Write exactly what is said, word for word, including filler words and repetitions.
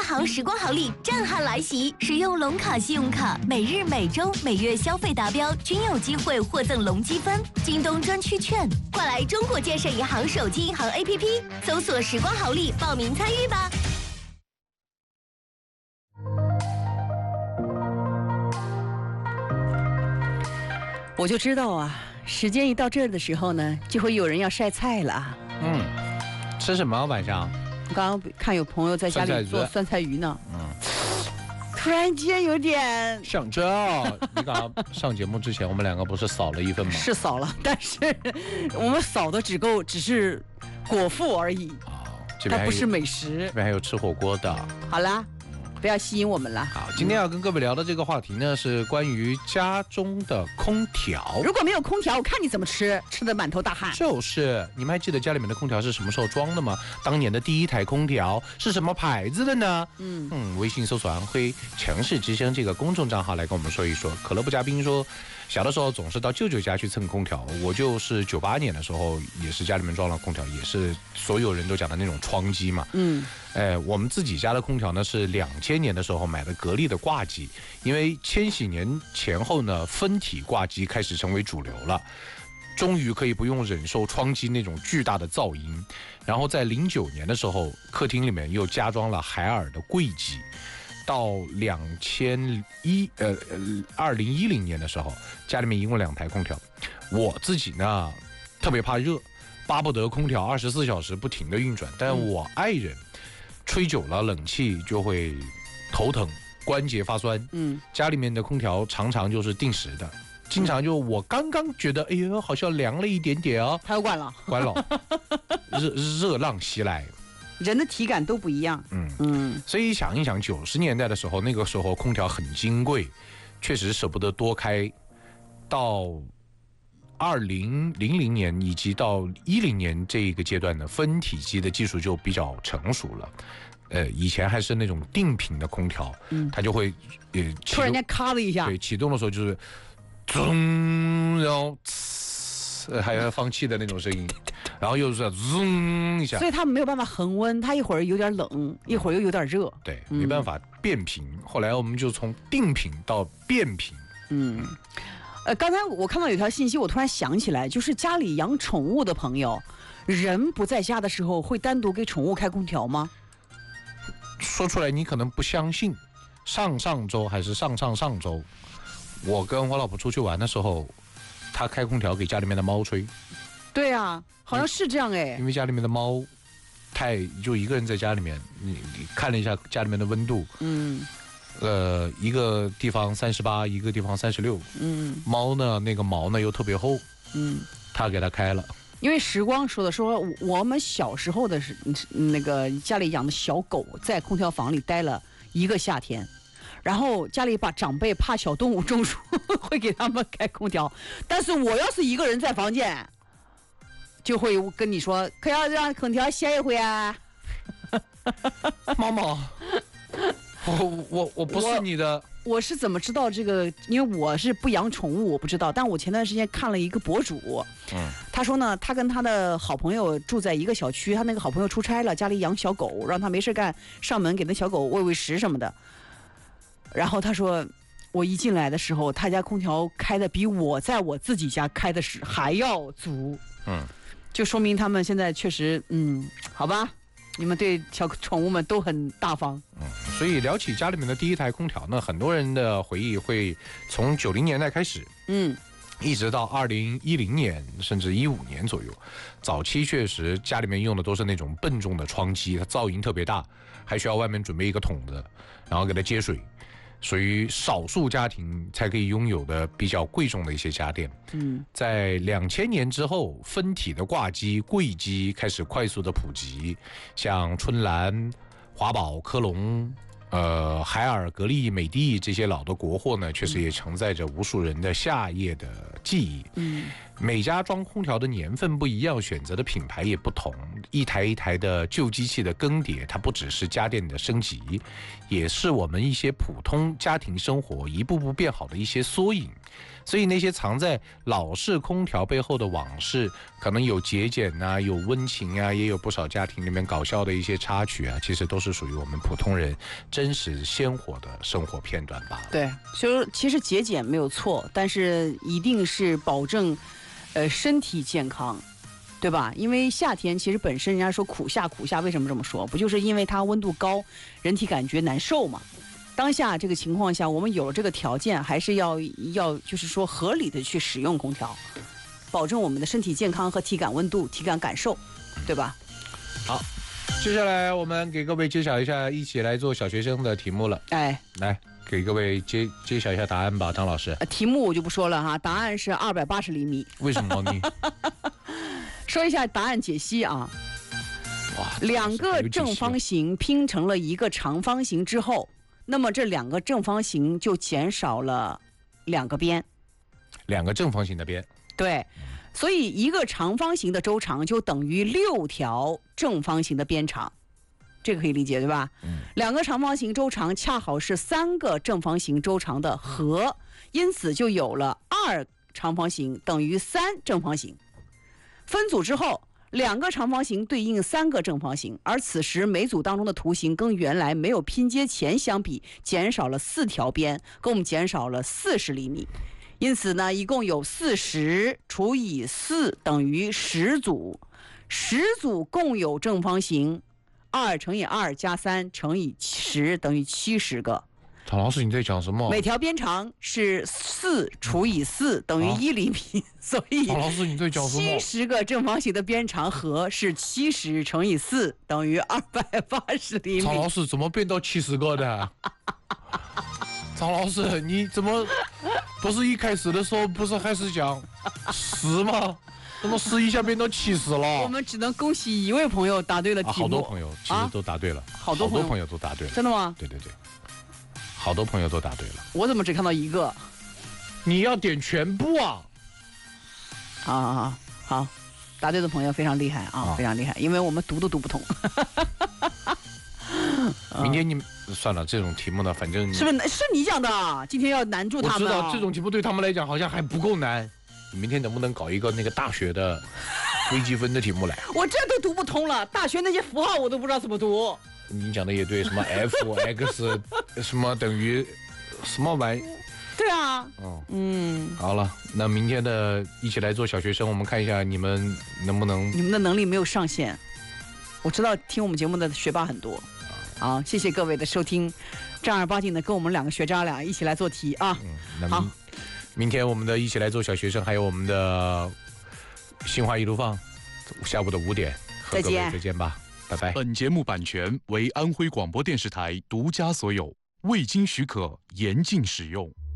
行时光好礼震撼来袭，使用龙卡信用卡，每日、每周、每月消费达标均有机会获赠龙积分、京东专区券。快来中国建设银行手机银行 A P P 搜索时光好礼报名参与吧。 我就知道啊，时间一到这儿的时候呢，就会有人要晒菜了啊。 嗯，吃什么晚上？ 我刚刚看有朋友在家里做酸菜鱼呢。嗯，突然间有点想知道。你刚刚上节目之前，我们两个不是扫了一份吗？ 是扫了，但是我们扫的只够只是果腹而已。 啊、哦，这边它不是美食。 这边还有吃火锅的。 好啦。不要吸引我们了。 好，今天要跟各位聊的这个话题呢，是关于家中的空调。 如果没有空调，我看你怎么吃，吃得满头大汗。 就是你们还记得家里面的空调是什么时候装的吗？当年的第一台空调是什么牌子的呢？嗯嗯，微信搜索安徽城市之声这个公众账号来跟我们说一说。可乐不嘉宾说，小的时候总是到舅舅家去蹭空调，我就是九八年的时候也是家里面装了空调，也是所有人都讲的那种窗机嘛。嗯，哎，我们自己家的空调呢是两千年的时候买的格力的挂机，因为千禧年前后呢，分体挂机开始成为主流了，终于可以不用忍受窗机那种巨大的噪音。然后在零九年的时候，客厅里面又加装了海尔的柜机。到两千一呃二零一零年的时候，家里面一共两台空调。我自己呢特别怕热，巴不得空调二十四小时不停的运转，但我爱人吹久了冷气就会头疼、关节发酸。嗯，家里面的空调常常就是定时的，经常就我刚刚觉得哎呦好像凉了一点点哦， 它又关了， 关了，热热浪袭来。 人的体感都不一样，嗯嗯， 所以想一想，九十年代的时候，那个时候空调很金贵，确实舍不得多开。到二零零零年以及到一零年这一个阶段呢，分体机的技术就比较成熟了。呃，以前还是那种定频的空调，嗯，它就会呃突然间咔的一下， 对，启动的时候就是咚，然后呲，还要放气的那种声音。然后又是嗡一下， 所以它没有办法恒温，它一会儿有点冷，一会儿又有点热， 对，没办法变频。嗯、后来我们就从定频到变频。 嗯，呃，刚才我看到有条信息，我突然想起来，就是家里养宠物的朋友，人不在家的时候，会单独给宠物开空调吗？ 说出来你可能不相信，上上周还是上上上周，我跟我老婆出去玩的时候，她开空调给家里面的猫吹。 对啊，好像是这样哎。 因为家里面的猫，太就一个人在家里面，你你看了一下家里面的温度，嗯，呃，一个地方三十八，一个地方三十六，嗯，猫呢那个毛呢又特别厚，嗯，他给它开了。 因为时光说的说，我们小时候的是那个家里养的小狗，在空调房里待了一个夏天。然后家里把长辈怕小动物中暑，会给他们开空调。但是我要是一个人在房间，就会跟你说，可要让空调歇一会啊。 妈妈，我我我不是你的我。我是怎么知道这个？因为我是不养宠物，我不知道。但我前段时间看了一个博主，嗯，他说呢，他跟他的好朋友住在一个小区，他那个好朋友出差了，家里养小狗，让他没事干，上门给那小狗喂喂食什么的。然后他说，我一进来的时候，他家空调开的比我在我自己家开的时还要足，嗯。就说明他们现在确实，嗯，好吧，你们对小宠物们都很大方。 嗯，所以聊起家里面的第一台空调呢，很多人的回忆会从九零年代开始，嗯，一直到二零一零年甚至一五年左右。早期确实家里面用的都是那种笨重的窗机，它噪音特别大，还需要外面准备一个桶子，然后给它接水。属于少数家庭才可以拥有的比较贵重的一些家电。嗯，在两千年之后，分体的挂机、柜机开始快速的普及，像春兰、华宝、科龙、呃海尔、格力、美的这些老的国货呢，确实也承载着无数人的夏夜的记忆。嗯， 每家装空调的年份不一样，选择的品牌也不同。一台一台的旧机器的更迭，它不只是家电的升级，也是我们一些普通家庭生活一步步变好的一些缩影。所以那些藏在老式空调背后的往事，可能有节俭啊，有温情啊，也有不少家庭里面搞笑的一些插曲啊，其实都是属于我们普通人真实鲜活的生活片段吧。 对，所以其实节俭没有错，但是一定是保证，呃，身体健康。对吧？因为夏天其实本身人家说苦夏苦夏，为什么这么说？不就是因为它温度高，人体感觉难受嘛？当下这个情况下，我们有了这个条件，还是要要就是说合理的去使用空调，保证我们的身体健康和体感温度、体感感受，对吧？ 好，接下来我们给各位揭晓一下，一起来做小学生的题目了。 哎， 来给各位揭揭晓一下答案吧，张老师。 呃、题目我就不说了哈，答案是二百八十厘米。 为什么呢？ 说一下答案解析啊。哇，两个正方形拼成了一个长方形之后，那么这两个正方形就减少了两个边。 两个正方形的边。 对，所以一个长方形的周长就等于六条正方形的边长，这个可以理解对吧？嗯。两个长方形周长恰好是三个正方形周长的和，因此就有了二长方形等于三正方形。分组之后，两个长方形对应三个正方形，而此时每组当中的图形跟原来没有拼接前相比，减少了四条边，跟我们减少了四十厘米。因此呢，一共有四十除以四等于十组，十组共有正方形，二乘以二加三乘以十等于七十个。 唐老师，你在讲什么？ 每条边长是四除以四等于一厘米，啊、所以唐老师你在讲什么？ 七十个正方形的边长和是七十乘以四等于二百八十厘米。 唐老师怎么变到七十个的？唐老师，你怎么不是一开始的时候不是还是讲十吗？怎么十一下变到七十了？ 我们只能恭喜一位朋友答对了题目。啊、 好多朋友其实都答对了，啊、好多朋友都答对了。 真的吗？ 对对对。好多朋友都答对了， 我怎么只看到一个？ 你要点全部啊！ 好好好好，答对的朋友非常厉害啊，啊非常厉害，因为我们读都读不通。 明天你算了，这种题目呢，反正是不是是你讲的？今天要难住他们。 我知道这种题目对他们来讲好像还不够难。你明天能不能搞一个那个大学的微积分的题目来？ 我这都读不通了，大学那些符号我都不知道怎么读。 你讲的也对，什么 f x 什么等于什么玩意？ 对啊， 哦，嗯，好了，那明天的一起来做小学生，我们看一下你们能不能。 你们的能力没有上限，我知道听我们节目的学霸很多。好，谢谢各位的收听，正儿八经的跟我们两个学渣俩一起来做题啊。 嗯，那好，明天我们的一起来做小学生，还有我们的新话一路放，下午的五点， 再见， 再见吧。拜拜。 本节目版权为安徽广播电视台独家所有，未经许可严禁使用。